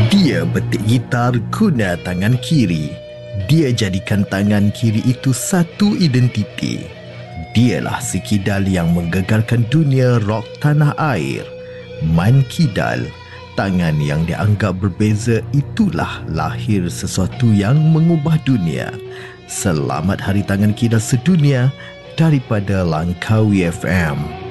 Dia betik gitar guna tangan kiri. Dia jadikan tangan kiri itu satu identiti. Dialah si Kidal yang menggegarkan dunia rock tanah air. Man Kidal, tangan yang dianggap berbeza, itulah lahir sesuatu yang mengubah dunia. Selamat Hari Tangan Kidal Sedunia daripada Langkawi FM.